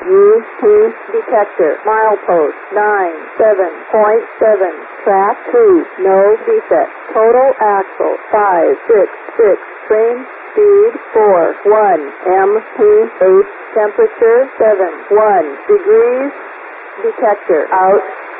UP detector. Milepost 97.7. Track 2. No defect. Total axle 566. Train speed 41. MPH temperature 71 degrees. Detector out.